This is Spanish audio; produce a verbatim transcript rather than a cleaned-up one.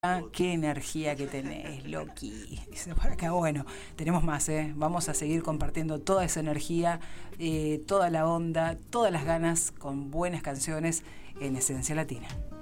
Qué energía que tenés, Loki. Dice por acá, bueno, tenemos más, ¿eh? Vamos a seguir compartiendo toda esa energía, eh, toda la onda, todas las ganas con buenas canciones en Esencia Latina.